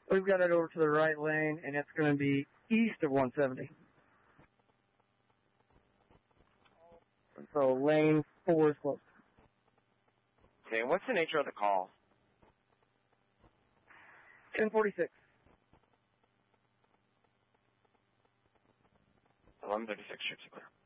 We've got it over to the right lane, and it's going to be east of 170. So lane 4 is closed. Okay, what's the nature of the call? 1046. 1136, ships are clear.